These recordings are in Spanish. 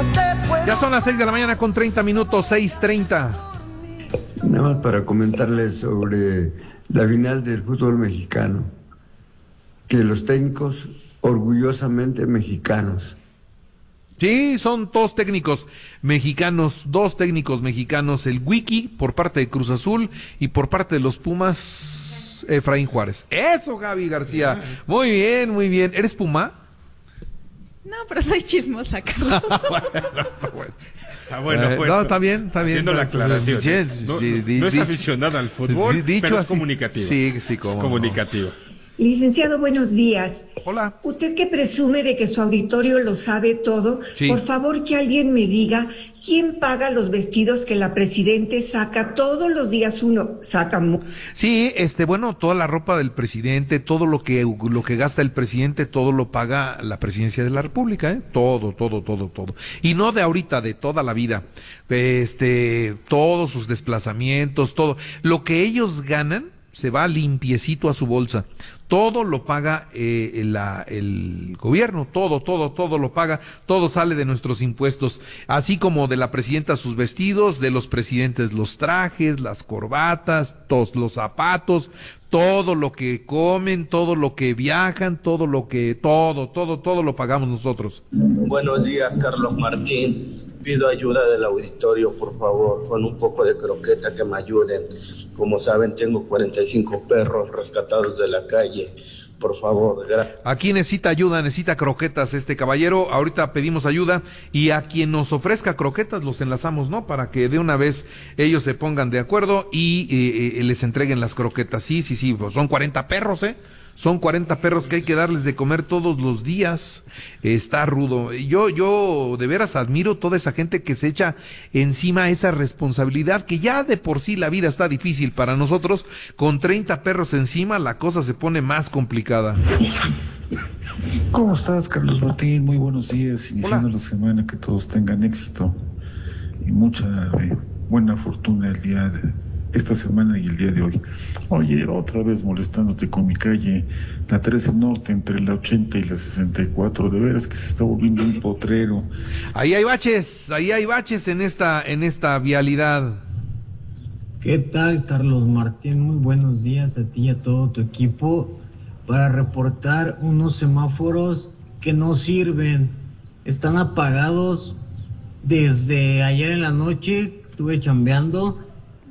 Ya son las 6 de la mañana con 30 minutos, 6:30. Nada más para comentarles sobre la final del fútbol mexicano, que los técnicos orgullosamente mexicanos. Sí, son dos técnicos mexicanos, el Wiki por parte de Cruz Azul y por parte de los Pumas, Efraín Juárez. Eso, Gaby García. Muy bien, muy bien. ¿Eres Puma? No, pero soy chismosa, Carlos. Bueno. No, está bien. Haciendo la aclaración. No es aficionada al fútbol, pero es comunicativo. Sí, es comunicativo. Licenciado, buenos días. Hola. Usted que presume de que su auditorio lo sabe todo, sí. Por favor que alguien me diga quién paga los vestidos que la presidente saca todos los días. Sí, bueno, toda la ropa del presidente, todo lo que gasta el presidente, todo lo paga la presidencia de la República, todo. Y no de ahorita, de toda la vida. Todos sus desplazamientos, todo lo que ellos ganan se va limpiecito a su bolsa. Todo lo paga el gobierno, todo lo paga, todo sale de nuestros impuestos, así como de la presidenta sus vestidos, de los presidentes los trajes, las corbatas, todos los zapatos, todo lo que comen, todo lo que viajan, todo lo pagamos nosotros. Buenos días, Carlos Martín. Pido ayuda del auditorio, por favor, con un poco de croqueta que me ayuden. Como saben, tengo 45 perros rescatados de la calle. Por favor, gracias. Aquí necesita ayuda, necesita croquetas caballero. Ahorita pedimos ayuda y a quien nos ofrezca croquetas los enlazamos, ¿no? Para que de una vez ellos se pongan de acuerdo y les entreguen las croquetas. Sí, pues son 40 perros, Son 40 perros que hay que darles de comer todos los días. Está rudo. Yo de veras admiro toda esa gente que se echa encima esa responsabilidad, que ya de por sí la vida está difícil para nosotros. Con 30 perros encima la cosa se pone más complicada. ¿Cómo estás, Carlos Martín? Muy buenos días. Iniciando la semana, que todos tengan éxito y mucha buena fortuna esta semana y el día de hoy. Oye, otra vez molestándote con mi calle, la 13 Norte, entre la 80 y la 64, de veras que se está volviendo un potrero. Ahí hay baches en esta vialidad. ¿Qué tal, Carlos Martín? Muy buenos días a ti y a todo tu equipo, para reportar unos semáforos que no sirven, están apagados desde ayer en la noche, estuve chambeando.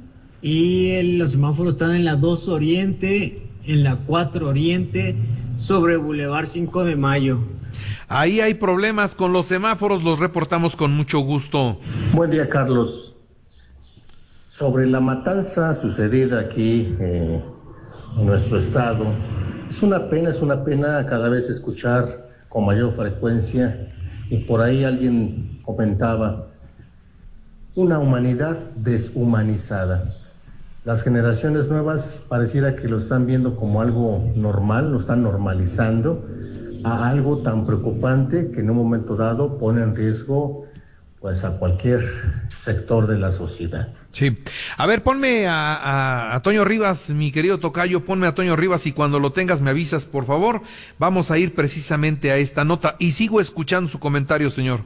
Y los semáforos están en la 2 Oriente, en la 4 Oriente, sobre Boulevard 5 de Mayo. Ahí hay problemas con los semáforos, los reportamos con mucho gusto. Buen día, Carlos. Sobre la matanza sucedida aquí en nuestro estado, es una pena cada vez escuchar con mayor frecuencia, y por ahí alguien comentaba, una humanidad deshumanizada. Las generaciones nuevas pareciera que lo están viendo como algo normal, lo están normalizando a algo tan preocupante que en un momento dado pone en riesgo pues a cualquier sector de la sociedad. Sí. A ver, ponme a Toño Rivas, mi querido tocayo, ponme a Toño Rivas y cuando lo tengas me avisas, por favor. Vamos a ir precisamente a esta nota y sigo escuchando su comentario, señor.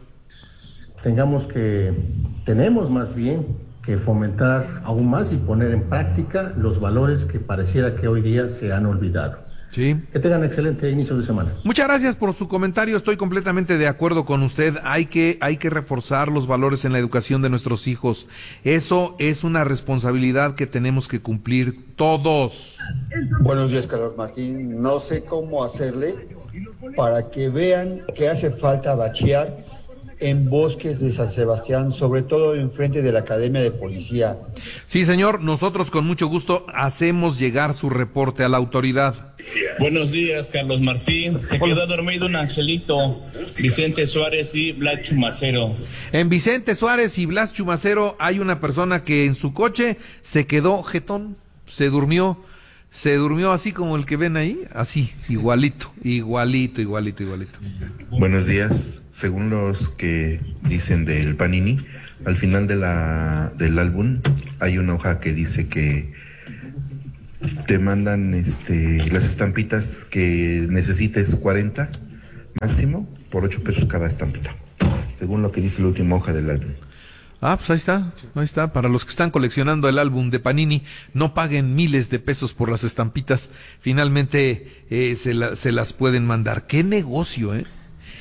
Tenemos más bien que fomentar aún más y poner en práctica los valores que pareciera que hoy día se han olvidado. Sí. Que tengan excelente inicio de semana. Muchas gracias por su comentario, estoy completamente de acuerdo con usted. Hay que reforzar los valores en la educación de nuestros hijos. Eso es una responsabilidad que tenemos que cumplir todos. Buenos días, Carlos Martín. No sé cómo hacerle para que vean que hace falta bachear en bosques de San Sebastián, sobre todo enfrente de la Academia de Policía. Sí, señor, nosotros con mucho gusto hacemos llegar su reporte a la autoridad. Buenos días, Carlos Martín. Se quedó dormido un angelito, Vicente Suárez y Blas Chumacero. En Vicente Suárez y Blas Chumacero hay una persona que en su coche se quedó jetón, se durmió así como el que ven ahí, así, igualito. Buenos días. Según los que dicen del Panini, al final del álbum hay una hoja que dice que te mandan las estampitas que necesites 40 máximo por 8 pesos cada estampita. según lo que dice la última hoja del álbum. Ah, pues ahí está. Para los que están coleccionando el álbum de Panini, no paguen miles de pesos por las estampitas. Finalmente se las pueden mandar. ¡Qué negocio, eh!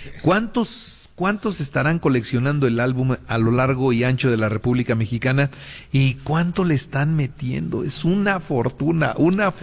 ¿Cuántos estarán coleccionando el álbum a lo largo y ancho de la República Mexicana? ¿Y cuánto le están metiendo? Es una fortuna.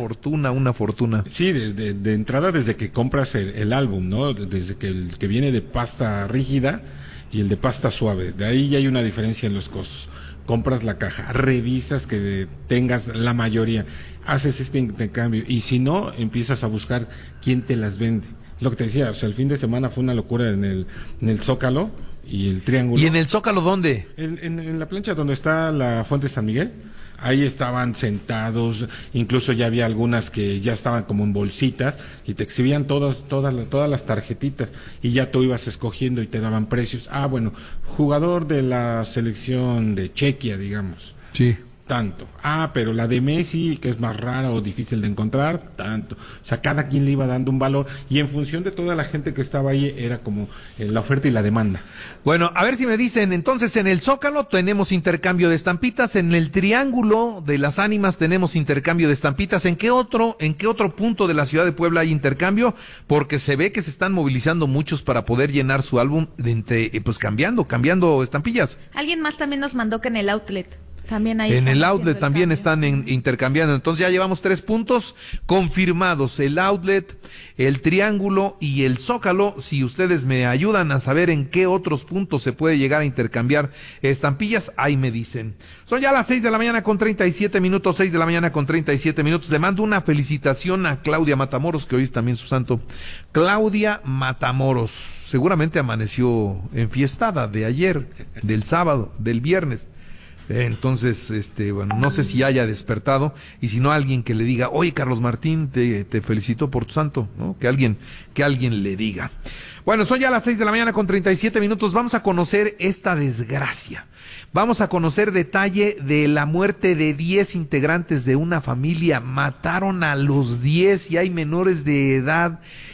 Sí, de entrada desde que compras el álbum, ¿no? Desde que el que viene de pasta rígida y el de pasta suave. De ahí ya hay una diferencia en los costos. Compras la caja, revisas que tengas la mayoría, haces este intercambio y si no, empiezas a buscar quién te las vende. Lo que te decía, o sea, el fin de semana fue una locura en el Zócalo y el Triángulo. ¿Y en el Zócalo dónde? En la plancha donde está la Fuente San Miguel. Ahí estaban sentados, incluso ya había algunas que ya estaban como en bolsitas y te exhibían todas las tarjetitas y ya tú ibas escogiendo y te daban precios. Ah, bueno, jugador de la selección de Chequia, digamos. Sí. Tanto. Ah, pero la de Messi, que es más rara o difícil de encontrar, tanto. O sea, cada quien le iba dando un valor y en función de toda la gente que estaba ahí era como la oferta y la demanda. Bueno, a ver si me dicen, entonces en el Zócalo tenemos intercambio de estampitas, en el Triángulo de las Ánimas tenemos intercambio de estampitas, ¿en qué otro punto de la ciudad de Puebla hay intercambio? Porque se ve que se están movilizando muchos para poder llenar su álbum pues cambiando estampillas. Alguien más también nos mandó que en el outlet. También ahí en el outlet también están intercambiando. Entonces ya llevamos 3 puntos confirmados: el outlet, el Triángulo y el Zócalo. Si ustedes me ayudan a saber en qué otros puntos se puede llegar a intercambiar estampillas, ahí me dicen. Son ya las 6 de la mañana con 37 minutos, 6 de la mañana con 37 minutos. Le mando una felicitación a Claudia Matamoros, que hoy es también su santo. Claudia Matamoros, seguramente amaneció enfiestada de ayer, del sábado, del viernes. Entonces, bueno, no sé si haya despertado, y si no, alguien que le diga: oye, Carlos Martín, te felicito por tu santo, ¿no? Que alguien le diga. Bueno, son ya las 6 de la mañana con 37 minutos. Vamos a conocer esta desgracia. Vamos a conocer detalle de la muerte de 10 integrantes de una familia. Mataron a los 10 y hay menores de edad.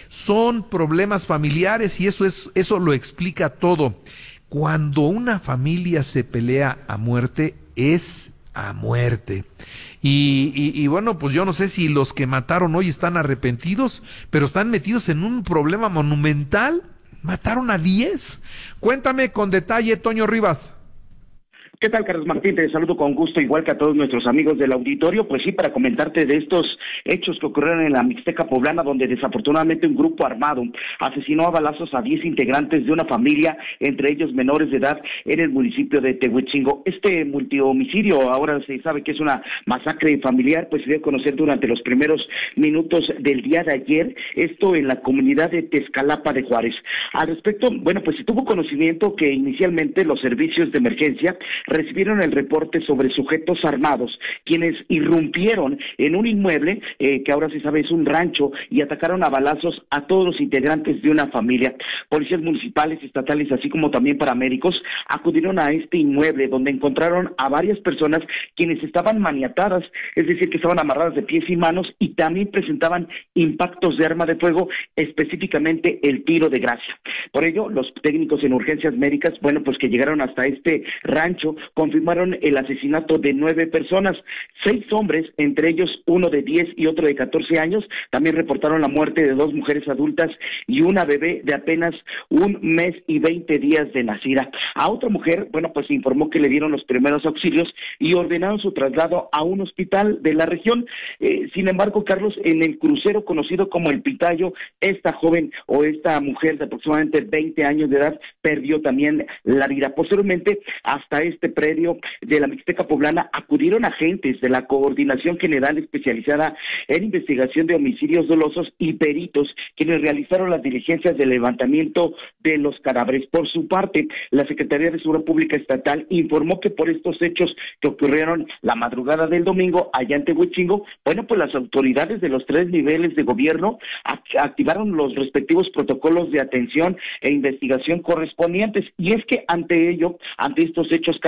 Son problemas familiares y eso lo explica todo. Cuando una familia se pelea a muerte, es a muerte. Y bueno, pues yo no sé si los que mataron hoy están arrepentidos, pero están metidos en un problema monumental. Mataron a 10. Cuéntame con detalle, Toño Rivas. ¿Qué tal, Carlos Martín? Te saludo con gusto, igual que a todos nuestros amigos del auditorio. Pues sí, para comentarte de estos hechos que ocurrieron en la Mixteca poblana, donde desafortunadamente un grupo armado asesinó a balazos a 10 integrantes de una familia, entre ellos menores de edad, en el municipio de Tehuitzingo. Este multihomicidio, ahora se sabe que es una masacre familiar, pues se dio a conocer durante los primeros minutos del día de ayer, esto en la comunidad de Tezcalapa de Juárez. Al respecto, bueno, pues se tuvo conocimiento que inicialmente los servicios de emergencia recibieron el reporte sobre sujetos armados, quienes irrumpieron en un inmueble, que ahora se sabe es un rancho, y atacaron a balazos a todos los integrantes de una familia. Policías municipales, estatales, así como también paramédicos, acudieron a este inmueble, donde encontraron a varias personas quienes estaban maniatadas, es decir, que estaban amarradas de pies y manos, y también presentaban impactos de arma de fuego, específicamente el tiro de gracia. Por ello, los técnicos en urgencias médicas, bueno, pues que llegaron hasta este rancho, confirmaron el asesinato de 9 personas, 6 hombres, entre ellos uno de 10 y otro de 14 años, también reportaron la muerte de 2 mujeres adultas y una bebé de apenas 1 mes y 20 días de nacida. A otra mujer, bueno, pues se informó que le dieron los primeros auxilios y ordenaron su traslado a un hospital de la región. Sin embargo, Carlos, en el crucero conocido como El Pitayo, esta joven o esta mujer de aproximadamente 20 años de edad perdió también la vida. Posteriormente, hasta este predio de la Mixteca poblana acudieron agentes de la Coordinación General Especializada en Investigación de Homicidios Dolosos y peritos, quienes realizaron las diligencias de levantamiento de los cadáveres. Por su parte, la Secretaría de Seguridad Pública Estatal informó que por estos hechos que ocurrieron la madrugada del domingo allá en Tehuitzingo, bueno, pues las autoridades de los 3 niveles de gobierno activaron los respectivos protocolos de atención e investigación correspondientes. Y es que ante estos hechos, Carlos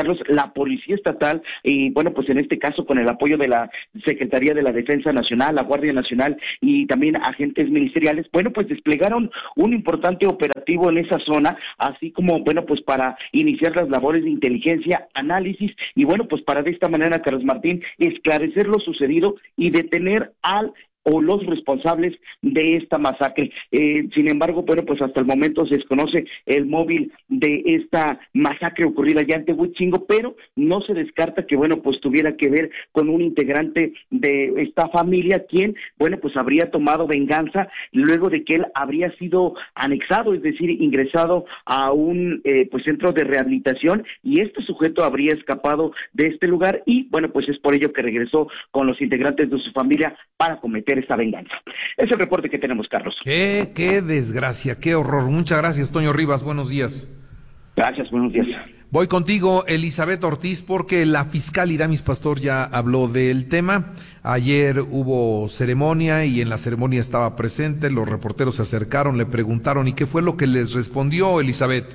Carlos, la Policía Estatal, y bueno, pues en este caso con el apoyo de la Secretaría de la Defensa Nacional, la Guardia Nacional y también agentes ministeriales, bueno, pues desplegaron un importante operativo en esa zona, así como, bueno, pues para iniciar las labores de inteligencia, análisis, y bueno, pues para de esta manera, Carlos Martín, esclarecer lo sucedido y detener o los responsables de esta masacre. Sin embargo, bueno, pues hasta el momento se desconoce el móvil de esta masacre ocurrida allá en Tehuichingo, pero no se descarta que, bueno, pues tuviera que ver con un integrante de esta familia, quien, bueno, pues habría tomado venganza luego de que él habría sido anexado, es decir, ingresado a un pues centro de rehabilitación, y este sujeto habría escapado de este lugar y, bueno, pues es por ello que regresó con los integrantes de su familia para cometer esta venganza. Es el reporte que tenemos, Carlos. Qué desgracia, qué horror. Muchas gracias, Toño Rivas, buenos días. Gracias, buenos días. Voy contigo, Elizabeth Ortiz, porque la fiscal Iramis Pastor ya habló del tema. Ayer hubo ceremonia y en la ceremonia estaba presente, los reporteros se acercaron, le preguntaron, ¿y qué fue lo que les respondió, Elizabeth?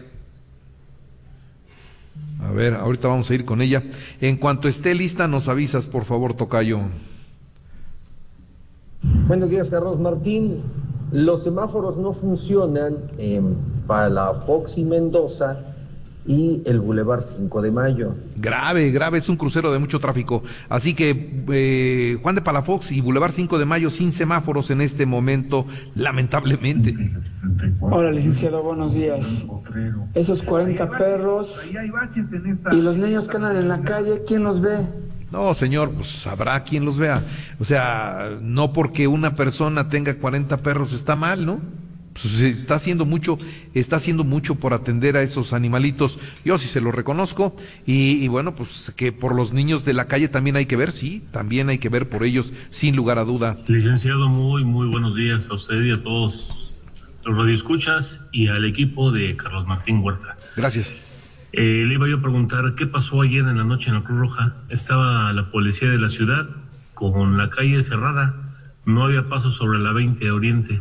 A ver, ahorita vamos a ir con ella. En cuanto esté lista, nos avisas, por favor, tocayo. Buenos días, Carlos Martín. Los semáforos no funcionan para la Fox y Mendoza y el Boulevard 5 de Mayo. Grave, es un crucero de mucho tráfico. Así que Juan de Palafox y Boulevard 5 de Mayo sin semáforos en este momento, lamentablemente. Hola, licenciado, buenos días. Esos 40 perros y los niños que andan en la calle, ¿quién los ve? No, señor, pues habrá quien los vea. O sea, no porque una persona tenga 40 perros está mal, ¿no? Pues está haciendo mucho por atender a esos animalitos. Yo sí se lo reconozco y bueno, pues que por los niños de la calle también hay que ver, sí, también hay que ver por ellos, sin lugar a duda. Licenciado, muy buenos días a usted y a todos los radioescuchas y al equipo de Carlos Martín Huerta. Gracias. Le iba yo a preguntar qué pasó ayer en la noche en la Cruz Roja. Estaba la policía de la ciudad con la calle cerrada, no había paso sobre la 20 Oriente.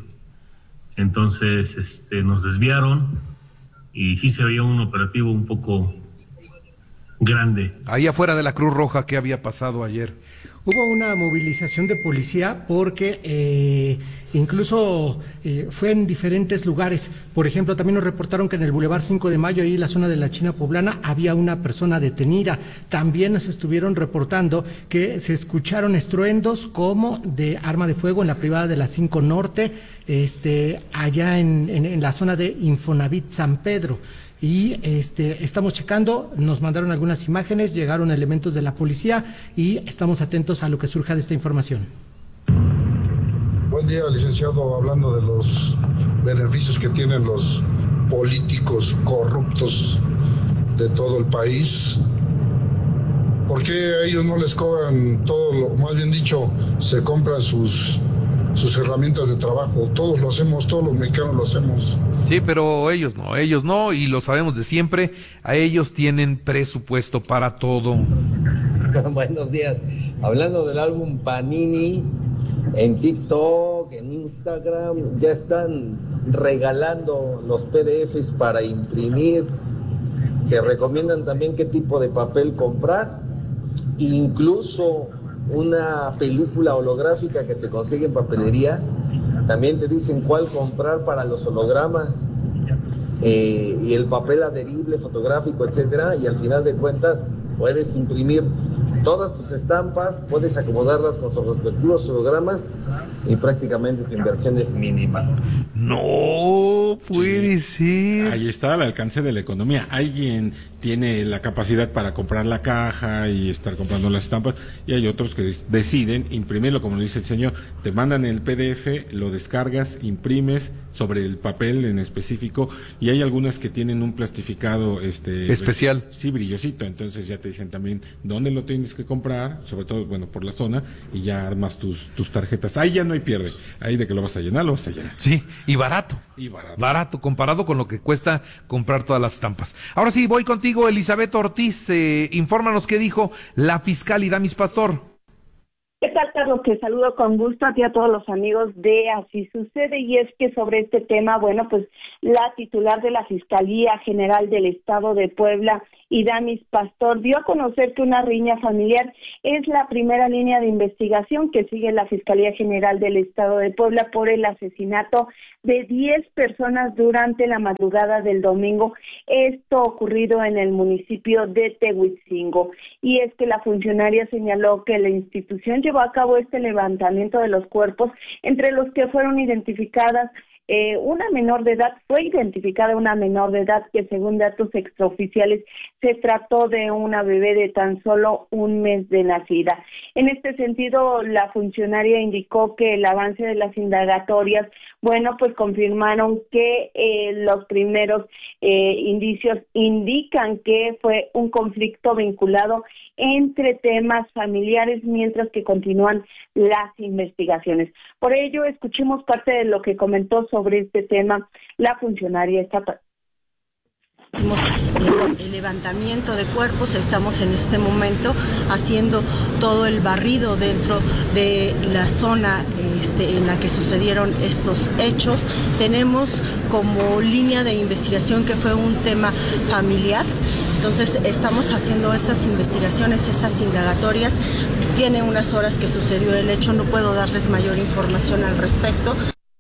Entonces nos desviaron y sí se veía un operativo un poco grande. Ahí afuera de la Cruz Roja, ¿qué había pasado ayer? Hubo una movilización de policía porque incluso fue en diferentes lugares. Por ejemplo, también nos reportaron que en el Boulevard 5 de Mayo, ahí en la zona de la China Poblana, había una persona detenida. También nos estuvieron reportando que se escucharon estruendos como de arma de fuego en la privada de la 5 Norte, allá en la zona de Infonavit San Pedro. Y estamos checando, nos mandaron algunas imágenes, llegaron elementos de la policía y estamos atentos a lo que surja de esta información. Buen día, licenciado, hablando de los beneficios que tienen los políticos corruptos de todo el país. ¿Por qué a ellos no les cobran todo lo, más bien dicho, se compran sus herramientas de trabajo? Todos lo hacemos, todos los mexicanos lo hacemos. Sí, pero ellos no, y lo sabemos de siempre, a ellos tienen presupuesto para todo. Buenos días. Hablando del álbum Panini, en TikTok, en Instagram, ya están regalando los PDFs para imprimir, que recomiendan también qué tipo de papel comprar, incluso una película holográfica que se consigue en papelerías, también te dicen cuál comprar para los hologramas, y el papel adherible, fotográfico, etcétera, y al final de cuentas puedes imprimir todas tus estampas, puedes acomodarlas con sus respectivos hologramas y prácticamente tu inversión es mínima. No puede ser. Ahí está al alcance de la economía. Alguien tiene la capacidad para comprar la caja y estar comprando las estampas, y hay otros que deciden imprimirlo, como dice el señor. Te mandan el PDF, lo descargas, imprimes sobre el papel en específico, y hay algunas que tienen un plastificado especial. Sí, brillosito. Entonces ya te dicen también dónde lo tienes que comprar, sobre todo, bueno, por la zona, y ya armas tus tarjetas. Ahí ya no hay pierde. Ahí de que lo vas a llenar, lo vas a llenar. Sí, y barato. Barato, comparado con lo que cuesta comprar todas las estampas. Ahora sí, voy contigo, Elizabeth Ortiz. Infórmanos qué dijo la fiscal Iramis Pastor. ¿Qué tal, Carlos? Te saludo con gusto a ti y a todos los amigos de Así Sucede, y es que sobre este tema, bueno, pues la titular de la Fiscalía General del Estado de Puebla Idamis Pastor, dio a conocer que una riña familiar es la primera línea de investigación que sigue la Fiscalía General del Estado de Puebla por el asesinato de 10 personas durante la madrugada del domingo, esto ocurrido en el municipio de Tehuitzingo. Y es que la funcionaria señaló que la institución llevó a cabo este levantamiento de los cuerpos, entre los que fueron identificadas una menor de edad, fue identificada una menor de edad que según datos extraoficiales se trató de una bebé de tan solo un mes de nacida. En este sentido, la funcionaria indicó que el avance de las indagatorias, pues confirmaron que los primeros indicios indican que fue un conflicto vinculado entre temas familiares, mientras que continúan las investigaciones. Por ello, escuchemos parte de lo que comentó sobre este tema la funcionaria estatal. El levantamiento de cuerpos, estamos en este momento haciendo todo el barrido dentro de la zona en la que sucedieron estos hechos. Tenemos como línea de investigación que fue un tema familiar, entonces estamos haciendo esas investigaciones, esas indagatorias. Tiene unas horas que sucedió el hecho, no puedo darles mayor información al respecto.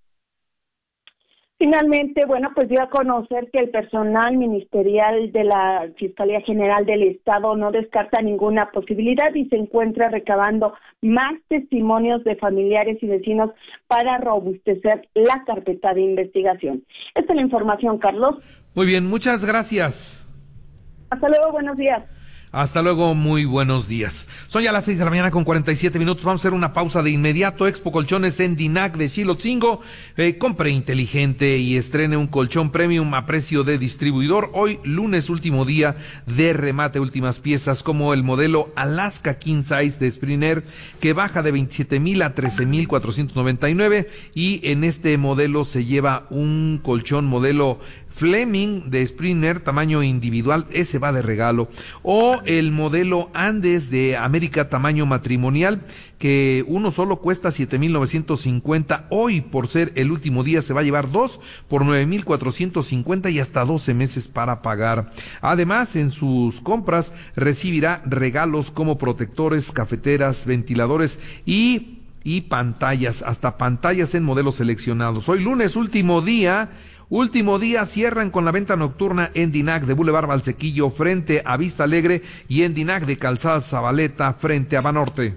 Finalmente, pues dio a conocer que el personal ministerial de la Fiscalía General del Estado no descarta ninguna posibilidad y se encuentra recabando más testimonios de familiares y vecinos para robustecer la carpeta de investigación. Esta es la información, Carlos. Muy bien, muchas gracias. Hasta luego, buenos días. Hasta luego, muy buenos días. Son ya las 6:47 a.m. Vamos a hacer una pausa de inmediato. Expo Colchones en Dinac de Xilotzingo. Compre inteligente y estrene un colchón premium a precio de distribuidor. Hoy, lunes, último día de remate, últimas piezas, como el modelo Alaska King Size de Springer, que baja de 27,000 a 13,499. Y en este modelo se lleva un colchón modelo Fleming de Springer, tamaño individual, ese va de regalo. O el modelo Andes de América, tamaño matrimonial, que uno solo cuesta 7,950. Hoy, por ser el último día, se va a llevar dos por 9,450 y hasta 12 meses para pagar. Además, en sus compras recibirá regalos como protectores, cafeteras, ventiladores y pantallas, hasta pantallas en modelos seleccionados. Hoy lunes, último día, cierran con la venta nocturna en Dinac de Boulevard Valsequillo frente a Vista Alegre y en Dinac de Calzada Zabaleta frente a Banorte.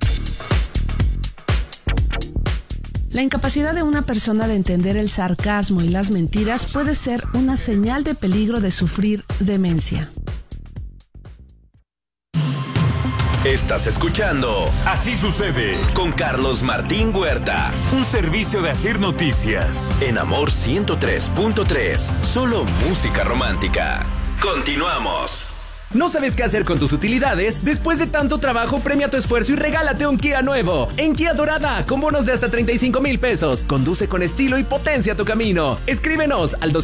La incapacidad de una persona de entender el sarcasmo y las mentiras puede ser una señal de peligro de sufrir demencia. Estás escuchando Así Sucede con Carlos Martín Huerta. Un servicio de Asir Noticias. En Amor 103.3. Solo música romántica. Continuamos. ¿No sabes qué hacer con tus utilidades? Después de tanto trabajo, premia tu esfuerzo y regálate un Kia nuevo. En Kia Dorada, con bonos de hasta 35,000 pesos. Conduce con estilo y potencia tu camino. Escríbenos al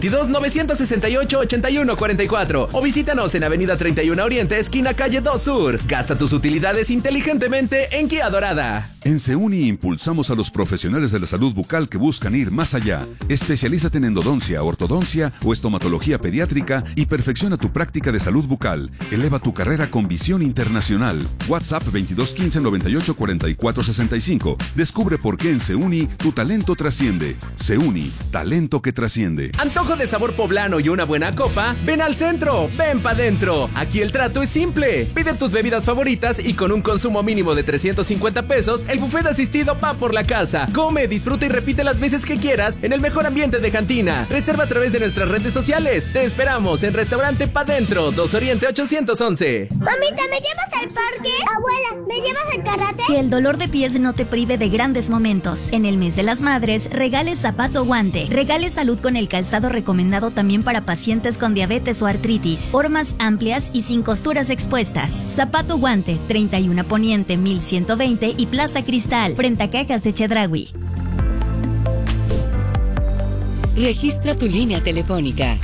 222-968-8144 o visítanos en Avenida 31 Oriente, esquina calle 2 Sur. Gasta tus utilidades inteligentemente en Kia Dorada. En Seuni impulsamos a los profesionales de la salud bucal que buscan ir más allá. Especialízate en endodoncia, ortodoncia o estomatología pediátrica y perfecciona tu práctica de salud bucal. Eleva tu carrera con visión internacional. WhatsApp 2215-984465. Descubre por qué en Seuni tu talento trasciende. Seuni, talento que trasciende. Antojo de sabor poblano y una buena copa. Ven al centro, ven pa' dentro. Aquí el trato es simple. Pide tus bebidas favoritas y con un consumo mínimo de 350 pesos, el buffet asistido va por la casa. Come, disfruta y repite las veces que quieras en el mejor ambiente de cantina. Reserva a través de nuestras redes sociales. Te esperamos en Restaurante Pa' Dentro, 2 Oriente 811. Mamita, ¿me llevas al parque? Abuela, ¿me llevas al karate? Que el dolor de pies no te prive de grandes momentos. En el mes de las madres, regale zapato guante. Regale salud con el calzado recomendado también para pacientes con diabetes o artritis. Hormas amplias y sin costuras expuestas. Zapato guante, 31 Poniente 1120 y Plaza Cristal, frente a Cajas de Chedraui. Registra tu línea telefónica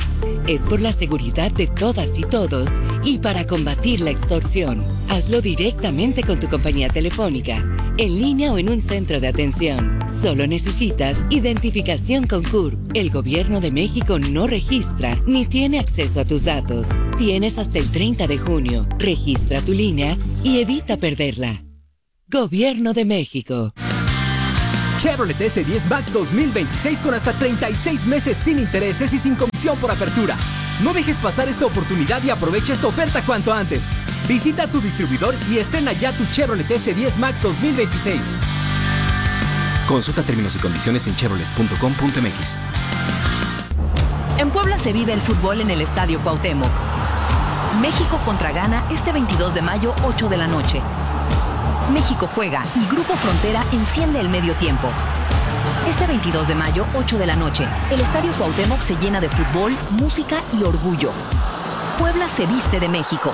Es por la seguridad de todas y todos y para combatir la extorsión. Hazlo directamente con tu compañía telefónica, en línea o en un centro de atención. Solo necesitas identificación con CURP. El Gobierno de México no registra ni tiene acceso a tus datos. Tienes hasta el 30 de junio. Registra tu línea y evita perderla. Gobierno de México. Chevrolet S10 Max 2026 con hasta 36 meses sin intereses y sin comisión por apertura. No dejes pasar esta oportunidad y aprovecha esta oferta cuanto antes. Visita tu distribuidor y estrena ya tu Chevrolet S10 Max 2026. Consulta términos y condiciones en chevrolet.com.mx. En Puebla se vive el fútbol en el Estadio Cuauhtémoc. México contra Ghana este 22 de mayo, 8 de la noche. México juega y Grupo Frontera enciende el medio tiempo. Este 22 de mayo, 8 de la noche, el Estadio Cuauhtémoc se llena de fútbol, música y orgullo. Puebla se viste de México.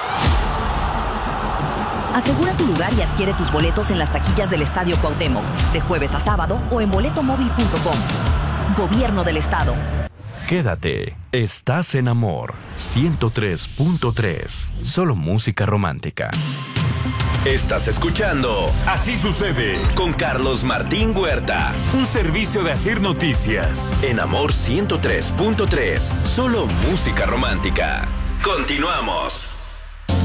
Asegura tu lugar y adquiere tus boletos en las taquillas del Estadio Cuauhtémoc, de jueves a sábado o en boletomóvil.com. Gobierno del Estado. Quédate. Estás en Amor 103.3. Solo música romántica. Estás escuchando Así Sucede con Carlos Martín Huerta. Un servicio de Asir Noticias. En Amor 103.3. Solo música romántica. Continuamos.